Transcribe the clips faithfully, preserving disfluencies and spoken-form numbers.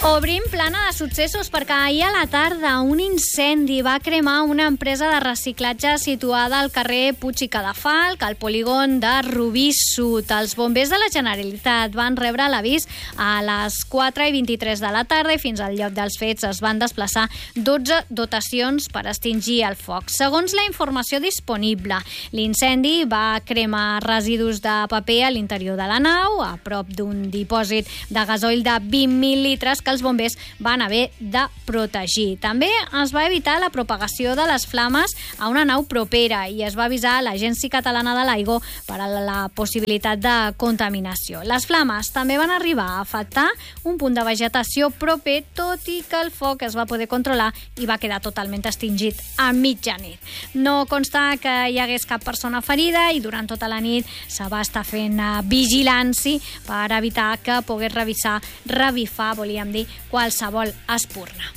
Obrim plana de successos perquè ahir a la tarda un incendi va cremar una empresa de reciclatge situada al carrer Puig i Cadafalc, al polígon de Rubí Sud. Els bombers de la Generalitat van rebre l'avís a les quatre i vint-i-tres de la tarda i fins al lloc dels fets es van desplaçar dotze dotacions per extingir el foc. Segons la informació disponible, l'incendi va cremar residus de paper a l'interior de la nau, a prop d'un dipòsit de gasoil de vint mil litres que els bombers van haver de protegir. També es va evitar la propagació de les flames a una nau propera i es va avisar a l'Agència Catalana de l'Aigua per a la possibilitat de contaminació. Les flames també van arribar a afectar un punt de vegetació proper, tot i que el foc es va poder controlar i va quedar totalment extingit a mitjanit. No consta que hi hagués cap persona ferida i durant tota la nit se va estar fent vigilància per evitar que pogués revisar, revifar, volíem dir, qualsevol espurna.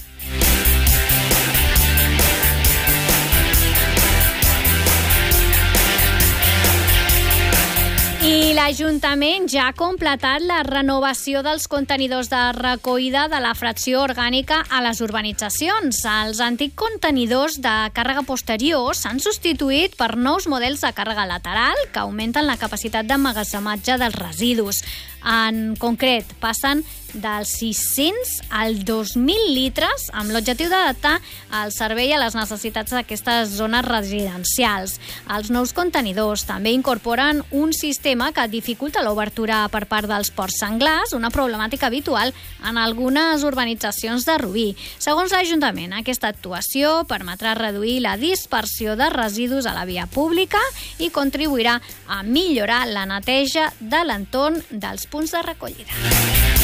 I l'Ajuntament ja ha completat la renovació dels contenidors de recollida de la fracció orgànica a les urbanitzacions. Els antics contenidors de càrrega posterior s'han substituït per nous models de càrrega lateral que augmenten la capacitat d'emmagatzematge dels residus. En concret, passen dels sis-cents als dos mil litres amb l'objectiu d'adaptar el servei a les necessitats d'aquestes zones residencials. Els nous contenidors també incorporen un sistema que dificulta l'obertura per part dels ports senglars, una problemàtica habitual en algunes urbanitzacions de Rubí. Segons l'Ajuntament, aquesta actuació permetrà reduir la dispersió de residus a la via pública i contribuirà a millorar la neteja de l'entorn dels punts de recollida.